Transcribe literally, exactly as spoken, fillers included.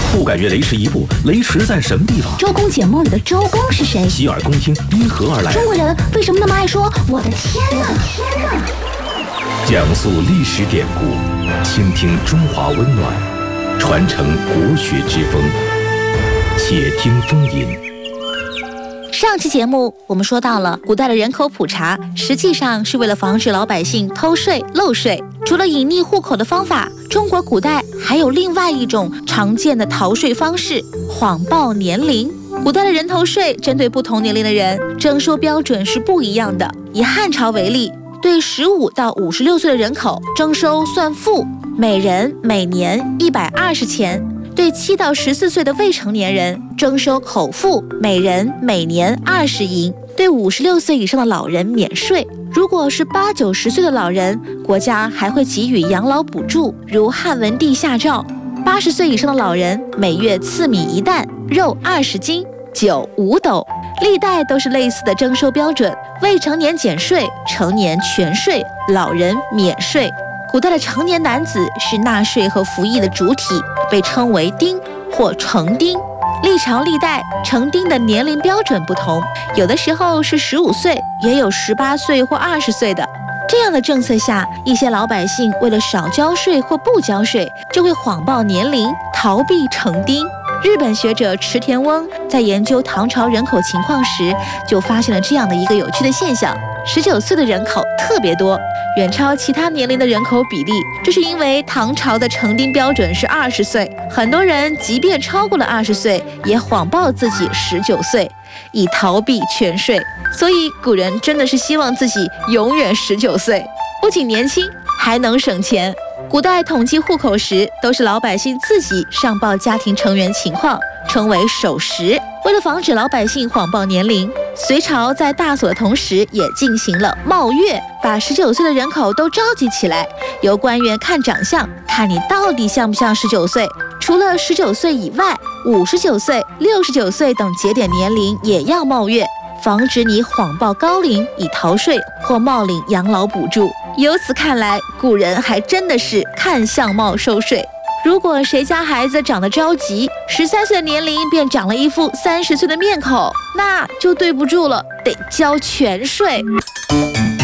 不敢越雷池一步，雷池在什么地方？ 周公解梦里的周公是谁？ 洗耳恭听，因何而来？ 中国人为什么那么爱说我的天哪？天哪！ 讲述历史典故，倾听中华温暖，传承国学之风。且听风吟。 上期节目我们说到了，古代的人口普查实际上是为了防止老百姓偷税漏税。除了隐匿户口的方法，中国古代还有另外一种常见的逃税方式——谎报年龄。古代的人头税针对不同年龄的人征收标准是不一样的。以汉朝为例，对十五到五十六岁的人口征收算赋，每人每年一百二十钱。对七到十四岁的未成年人征收口赋，每人每年二十银。对五十六岁以上的老人免税。如果是八九十岁的老人，国家还会给予养老补助，如汉文帝下诏，八十岁以上的老人每月赐米一担，肉二十斤，酒五斗。历代都是类似的征收标准，未成年减税，成年全税，老人免税。古代的成年男子是纳税和服役的主体，被称为丁或成丁。历朝历代成丁的年龄标准不同，有的时候是十五岁，也有十八岁或二十岁的。这样的政策下，一些老百姓为了少交税或不交税，就会谎报年龄，逃避成丁。日本学者池田翁在研究唐朝人口情况时，就发现了这样的一个有趣的现象：十九岁的人口特别多，远超其他年龄的人口比例。这是因为唐朝的成丁标准是二十岁，很多人即便超过了二十岁，也谎报自己十九岁，以逃避全税。所以古人真的是希望自己永远十九岁，不仅年轻，还能省钱。古代统计户口时，都是老百姓自己上报家庭成员情况，称为守时。为了防止老百姓谎报年龄，隋朝在大锁的同时也进行了冒月，把十九岁的人口都召集起来，由官员看长相，看你到底像不像十九岁。除了十九岁以外，五十九岁、六十九岁等节点年龄也要冒月，防止你谎报高龄以逃税或冒领养老补助。由此看来，古人还真的是看相貌收税。如果谁家孩子长得着急，十三岁的年龄便长了一副三十岁的面孔，那就对不住了，得交全税。